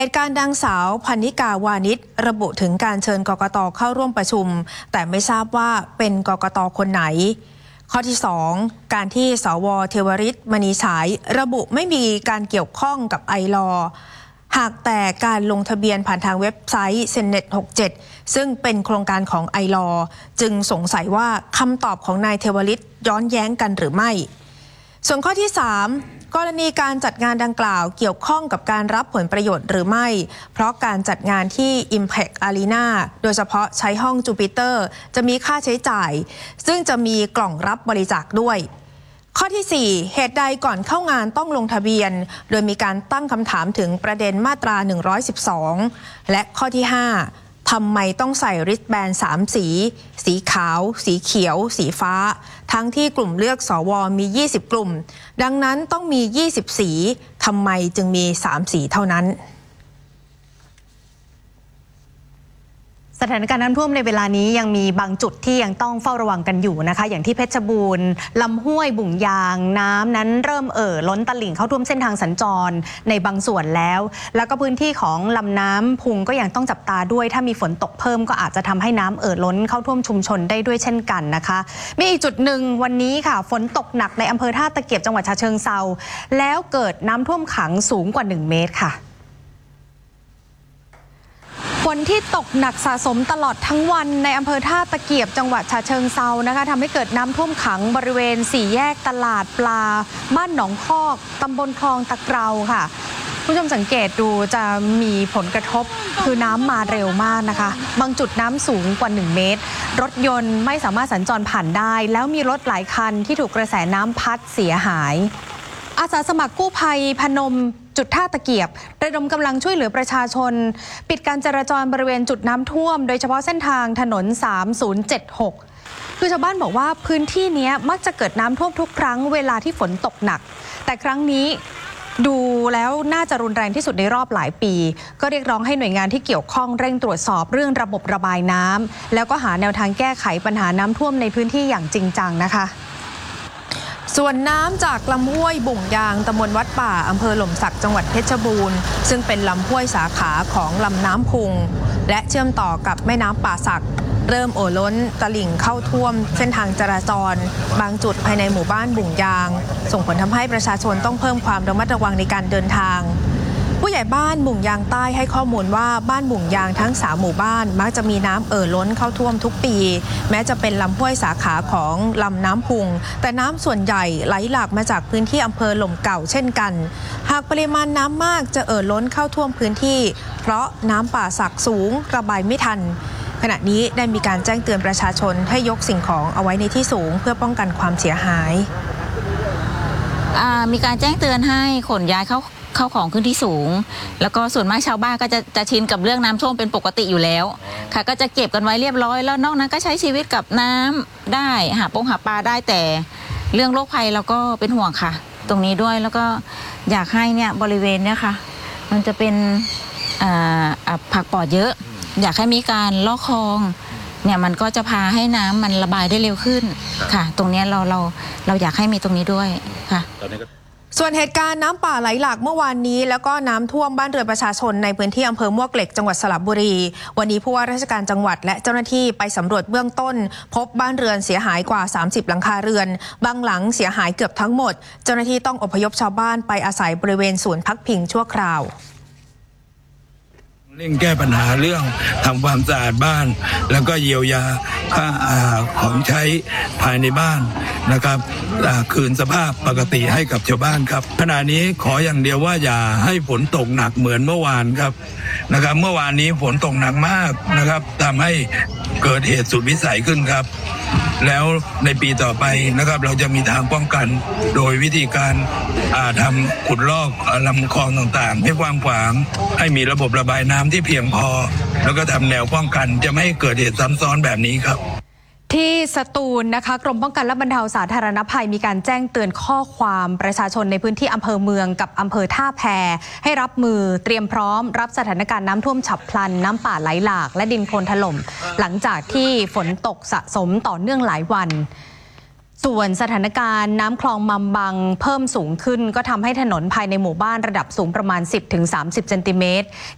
เหตุการณ์ดังสาวพันนิกาวานิชระบุถึงการเชิญกกต.เข้าร่วมประชุมแต่ไม่ทราบว่าเป็นกกต.คนไหนข้อที่ 2 การที่สว.เทวฤทธิ์มณีฉายระบุไม่มีการเกี่ยวข้องกับไอลอว์หากแต่การลงทะเบียนผ่านทางเว็บไซต์เซนเน็ต67ซึ่งเป็นโครงการของไอลอว์จึงสงสัยว่าคำตอบของนายเทวฤทธิ์ย้อนแย้งกันหรือไม่ส่วนข้อที่ 3 กรณีการจัดงานดังกล่าวเกี่ยวข้องกับการรับผลประโยชน์หรือไม่เพราะการจัดงานที่ Impact Arena โดยเฉพาะใช้ห้องจูปิเตอร์จะมีค่าใช้จ่ายซึ่งจะมีกล่องรับบริจาคด้วยข้อที่ 4 เหตุใดก่อนเข้างานต้องลงทะเบียนโดยมีการตั้งคำถามถึงประเด็นมาตรา112และข้อที่ 5ทำไมต้องใส่ริสแบน3 สีขาวสีเขียวสีฟ้าทั้งที่กลุ่มเลือกสวมี20กลุ่มดังนั้นต้องมี20สีทำไมจึงมี3 สีเท่านั้นสถานการณ์น้ำท่วมในเวลานี้ยังมีบางจุดที่ยังต้องเฝ้าระวังกันอยู่นะคะอย่างที่เพชรบูรณ์ลำห้วยบุ่งยางน้ำนั้นเริ่มล้นตลิ่งเข้าท่วมเส้นทางสัญจรในบางส่วนแล้วก็พื้นที่ของลำน้ำพุงก็ยังต้องจับตาด้วยถ้ามีฝนตกเพิ่มก็อาจจะทำให้น้ำล้นเข้าท่วมชุมชนได้ด้วยเช่นกันนะคะมีอีกจุดหนึ่งวันนี้ค่ะฝนตกหนักในอำเภอท่าตะเกียบจังหวัดฉะเชิงเทราแล้วเกิดน้ำท่วมขังสูงกว่า1 เมตรค่ะฝนที่ตกหนักสะสมตลอดทั้งวันในอำเภอท่าตะเกียบจังหวัดฉะเชิงเทรานะคะทำให้เกิดน้ำท่วมขังบริเวณ4 แยกตลาดปลาบ้านหนองคอกตำบลคลองตะเกราค่ะผู้ชมสังเกตดูจะมีผลกระทบคือน้ำมาเร็วมากนะคะบางจุดน้ำสูงกว่า1 เมตรรถยนต์ไม่สามารถสัญจรผ่านได้แล้วมีรถหลายคันที่ถูกกระแสน้ำพัดเสียหายอาสาสมัครกู้ภัยพนมจุดท่าตะเกียบระดมกำลังช่วยเหลือประชาชนปิดการจราจรบริเวณจุดน้ำท่วมโดยเฉพาะเส้นทางถนน3076คือชาวบ้านบอกว่าพื้นที่นี้มักจะเกิดน้ำท่วมทุกครั้งเวลาที่ฝนตกหนักแต่ครั้งนี้ดูแล้วน่าจะรุนแรงที่สุดในรอบหลายปีก็เรียกร้องให้หน่วยงานที่เกี่ยวข้องเร่งตรวจสอบเรื่องระบบระบายน้ำแล้วก็หาแนวทางแก้ไขปัญหาน้ำท่วมในพื้นที่อย่างจริงจังนะคะส่วนน้ำจากลำห้วยบุ่งยางตำบลวัดป่าอำเภอหล่มสักจังหวัดเพชรบูรณ์ซึ่งเป็นลำห้วยสาขาของลำน้ำพุงและเชื่อมต่อกับแม่น้ำป่าสักเริ่มล้นตลิ่งเข้าท่วมเส้นทางจราจรบางจุดภายในหมู่บ้านบุ่งยางส่งผลทำให้ประชาชนต้องเพิ่มความระมัดระวังในการเดินทางผู้ใหญ่บ้านบุ่งยางใต้ให้ข้อมูลว่าบ้านบุ่งยางทั้ง3 หมู่บ้านมักจะมีน้ำล้นเข้าท่วมทุกปีแม้จะเป็นลำห้วยสาขาของลำน้ำพุงแต่น้ำส่วนใหญ่ไหลหลากมาจากพื้นที่อำเภอหล่มเก่าเช่นกันหากปริมาณน้ำมากจะล้นเข้าท่วมพื้นที่เพราะน้ำป่าสักสูงระบายไม่ทันขณะนี้ได้มีการแจ้งเตือนประชาชนให้ยกสิ่งของเอาไว้ในที่สูงเพื่อป้องกันความเสียหายมีการแจ้งเตือนให้ขนย้ายเข้าของขึ้นที่สูงแล้วก็ส่วนมากชาวบ้านก็จะชินกับเรื่องน้ำท่วมเป็นปกติอยู่แล้วค่ะก็จะเก็บกันไว้เรียบร้อยแล้วนอกนั้นก็ใช้ชีวิตกับน้ำได้หาปลาได้แต่เรื่องโรคภัยเราก็เป็นห่วงค่ะตรงนี้ด้วยแล้วก็อยากให้เนี่ยบริเวณเนี่ยค่ะมันจะเป็นผักปอดเยอะอยากให้มีการลอกคลองเนี่ยมันก็จะพาให้น้ำมันระบายได้เร็วขึ้นค่ะตรงนี้เราอยากให้มีตรงนี้ด้วยค่ะส่วนเหตุการณ์น้ำป่าไหลหลากเมื่อวานนี้แล้วก็น้ำท่วมบ้านเรือนประชาชนในพื้นที่อำเภอมวกเหล็กจังหวัดสระบุรีวันนี้ผู้ว่าราชการจังหวัดและเจ้าหน้าที่ไปสำรวจเบื้องต้นพบบ้านเรือนเสียหายกว่า30หลังคาเรือนบางหลังเสียหายเกือบทั้งหมดเจ้าหน้าที่ต้องอพยพชาวบ้านไปอาศัยบริเวณศูนย์พักพิงชั่วคราวเร่งแก้ปัญหาเรื่องทำความสะอาดบ้านแล้วก็เยียวยาค่าของใช้ภายในบ้านนะครับคืนสภาพปกติให้กับชาวบ้านครับขณะนี้ขออย่างเดียวว่าอย่าให้ฝนตกหนักเหมือนเมื่อวานครับนะครับเมื่อวานนี้ฝนตกหนักมากนะครับทำให้เกิดเหตุสุดวิสัยขึ้นครับแล้วในปีต่อไปนะครับเราจะมีทางป้องกันโดยวิธีการทำขุดลอกลำคลองต่างๆให้กว้างขวางให้มีระบบระบายน้ำที่เพียงพอแล้วก็ทำแนวป้องกันจะไม่ให้เกิดเหตุซ้ำซ้อนแบบนี้ครับที่สตูลนะคะกรมป้องกันและบรรเทาสาธารณภัยมีการแจ้งเตือนข้อความประชาชนในพื้นที่อำเภอเมืองกับอำเภอท่าแพให้รับมือเตรียมพร้อมรับสถานการณ์น้ำท่วมฉับพลันน้ำป่าไหลหลากและดินโคลนถล่มหลังจากที่ฝนตกสะสมต่อเนื่องหลายวัน ส่วนสถานการณ์น้ำคลองมัมบังเพิ่มสูงขึ้นก็ทำให้ถนนภายในหมู่บ้านระดับสูงประมาณ 10-30 เซนติเมตร